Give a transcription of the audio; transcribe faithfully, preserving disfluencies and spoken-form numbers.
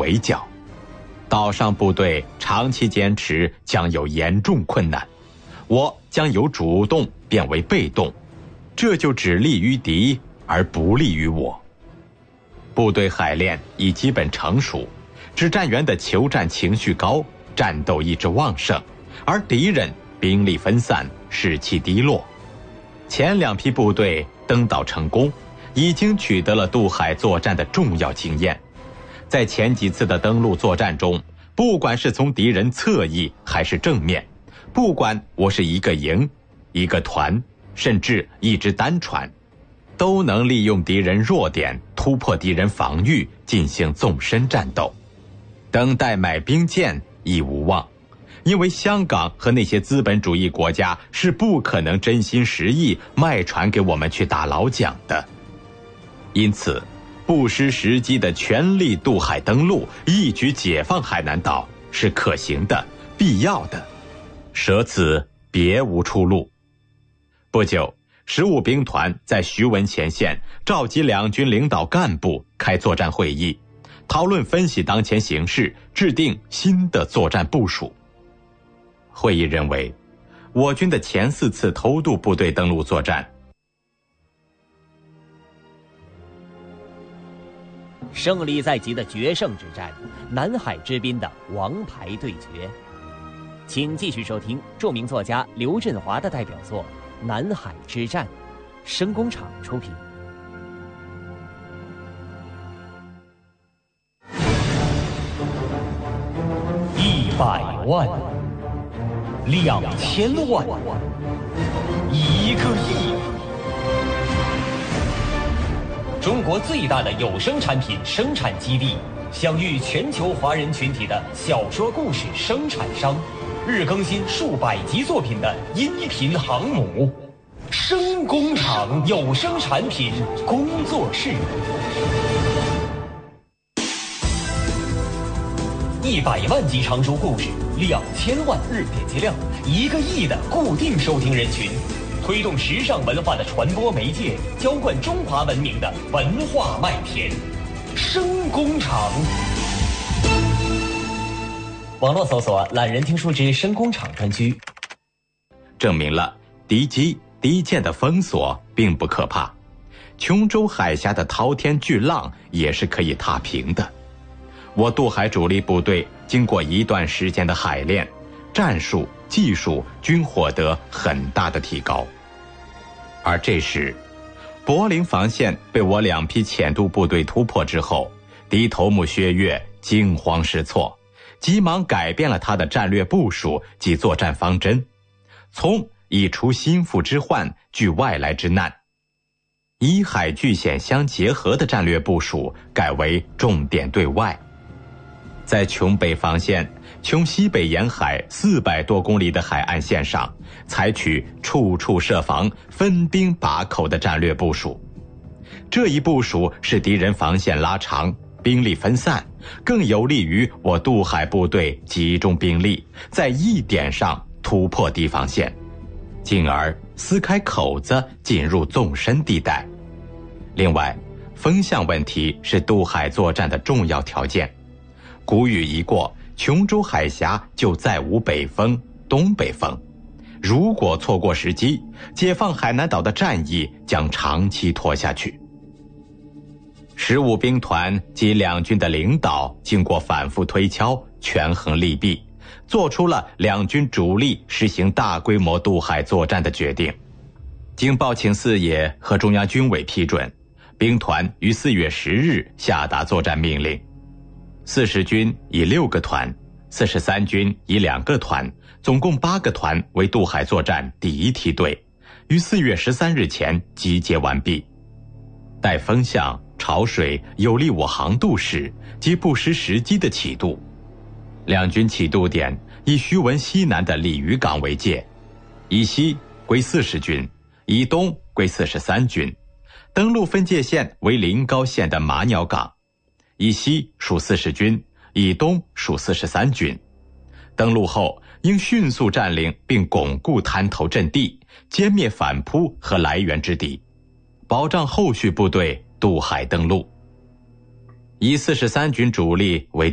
围剿。岛上部队长期坚持将有严重困难，我将由主动变为被动，这就只利于敌而不利于我。部队海练已基本成熟，指战员的求战情绪高，战斗意志旺盛，而敌人兵力分散，士气低落。前两批部队登岛成功，已经取得了渡海作战的重要经验。在前几次的登陆作战中，不管是从敌人侧翼还是正面，不管我是一个营、一个团，甚至一支单船，都能利用敌人弱点，突破敌人防御，进行纵深战斗。等待买兵舰亦无望，因为香港和那些资本主义国家是不可能真心实意卖船给我们去打老蒋的。因此不失时机的全力渡海登陆，一举解放海南岛是可行的、必要的，舍此别无出路。不久，十五兵团在徐闻前线召集两军领导干部开作战会议，讨论分析当前形势，制定新的作战部署。会议认为，我军的前四次偷渡部队登陆作战， 胜利在即的决胜之战，南海之滨的王牌对决。请继续收听著名作家刘振华的代表作《南海之战》，声工厂出品。 一百万，两千万，一个亿。中国最大的有声产品生产基地，享誉全球华人群体的小说故事生产商，日更新数百集作品的音频航母，声工厂有声产品工作室。一百万集长说故事，两千万日点击量，一个亿的固定收听人群，推动时尚文化的传播媒介，浇灌中华文明的文化麦田。声工厂。网络搜索懒人听书之声工厂专区， 证明了敌机敌舰的封锁并不可怕，琼州海峡的滔天巨浪也是可以踏平的。我渡海主力部队经过一段时间的海练，战术、技术均获得很大的提高。而这时，柏林防线被我两批潜渡部队突破之后，敌头目薛岳惊慌失措，急忙改变了他的战略部署及作战方针，从以除心腹之患、拒外来之难，以海拒险相结合的战略部署改为重点对外。在琼北防线、琼西北沿海四百多公里的海岸线上，采取处处设防、分兵把口的战略部署。这一部署使敌人防线拉长，兵力分散，更有利于我渡海部队集中兵力，在一点上突破敌防线，进而撕开口子进入纵深地带。另外，风向问题是渡海作战的重要条件。谷雨一过，琼州海峡就再无北风、东北风。如果错过时机，解放海南岛的战役将长期拖下去。十五兵团及两军的领导经过反复推敲，权衡利弊，做出了两军主力实行大规模渡海作战的决定。经报请四野和中央军委批准，兵团于四月十日下达作战命令。四十军以六个团，四十三军以两个团，总共八个团为渡海作战第一梯队，于四月十三日前集结完毕。待风向、潮水有利我航渡时，即不失时机的起渡。两军起渡点以徐闻西南的鲤鱼港为界，以西归四十军，以东归四十三军。登陆分界线为临高县的马鸟港，以西属四十军，以东属四十三军。登陆后应迅速占领并巩固滩头阵地，歼灭反扑和来源之敌，保障后续部队渡海登陆。以四十三军主力为